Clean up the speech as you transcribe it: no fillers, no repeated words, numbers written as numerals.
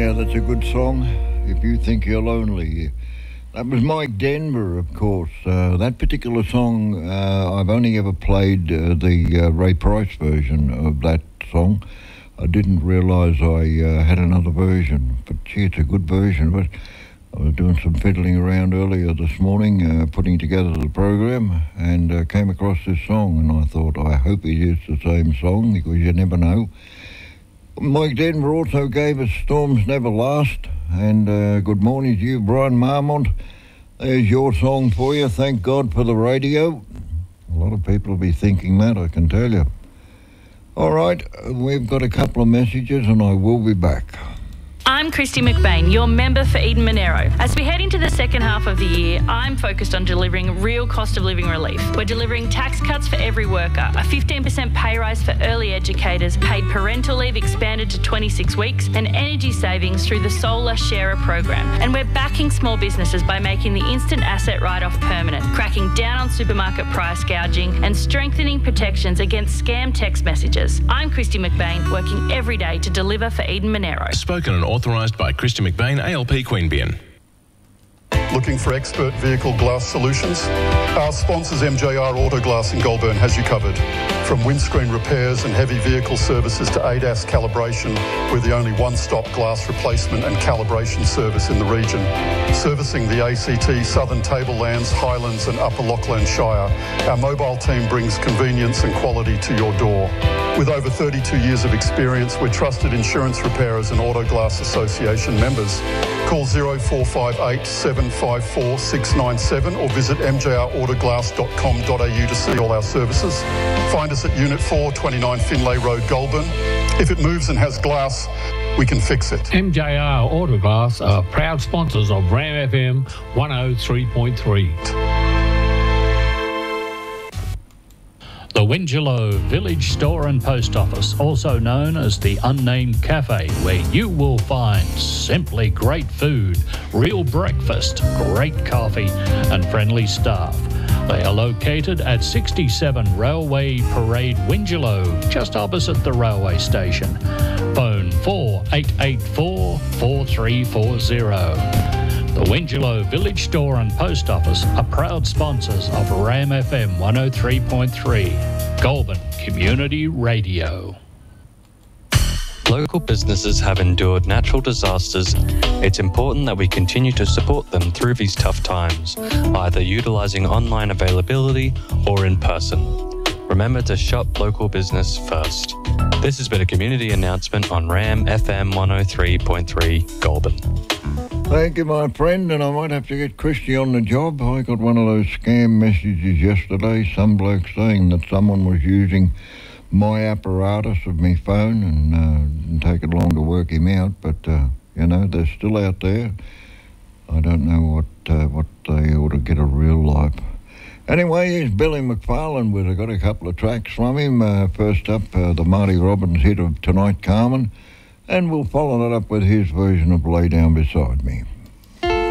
Yeah, that's a good song. If You Think You're Lonely. That was Mike Denver, of course. That particular song, I've only ever played the Ray Price version of that song. I didn't realise I had another version, but gee, it's a good version. But I was doing some fiddling around earlier this morning, putting together the program, and came across this song, and I thought, I hope it is the same song, because you never know. Mike Denver also gave us Storms Never Last, and good morning to you, Brian Marmont. There's your song for you, Thank God for the Radio. A lot of people will be thinking that, I can tell you. All right, we've got a couple of messages, and I will be back. I'm Christy McBain, your member for Eden Monero. As we head into the second half of the year, I'm focused on delivering real cost of living relief. We're delivering tax cuts for every worker, a 15% pay rise for early educators, paid parental leave expanded to 26 weeks, and energy savings through the Solar Sharer program. And we're backing small businesses by making the instant asset write-off permanent, cracking down on supermarket price gouging, and strengthening protections against scam text messages. I'm Christy McBain, working every day to deliver for Eden Monero. Spoken and authorised by Christy McBain, ALP Queanbeyan. Looking for expert vehicle glass solutions? Our sponsors MJR Auto Glass in Goulburn has you covered. From windscreen repairs and heavy vehicle services to ADAS calibration, we're the only one-stop glass replacement and calibration service in the region. Servicing the ACT, Southern Tablelands, Highlands and Upper Lachlan Shire, our mobile team brings convenience and quality to your door. With over 32 years of experience, we're trusted insurance repairers and Auto Glass Association members. Call 0458 754 697 or visit mjrautoglass.com.au to see all our services. Find us at Unit 4, 29 Finlay Road, Goulburn. If it moves and has glass, we can fix it. MJR Autoglass are proud sponsors of Ram FM 103.3. The Wingelow Village Store and Post Office, also known as the Unnamed Cafe, where you will find simply great food, real breakfast, great coffee and friendly staff. They are located at 67 Railway Parade, Wingelow, just opposite the railway station. Phone 4884 4340. The Wingelow Village Store and Post Office are proud sponsors of Ram FM 103.3, Goulburn Community Radio. Local businesses have endured natural disasters. It's important that we continue to support them through these tough times, either utilising online availability or in person. Remember to shop local business first. This has been a community announcement on Ram FM 103.3, Goulburn. Thank you, my friend, and I might have to get Christy on the job. I got one of those scam messages yesterday, some bloke saying that someone was using my apparatus of my phone and take it long to work him out, but, they're still out there. I don't know what they ought to get a real life. Anyway, here's Billy McFarlane with, I got a couple of tracks from him. First up, the Marty Robbins hit of Tonight Carmen, and we'll follow that up with his version of Lay Down Beside Me.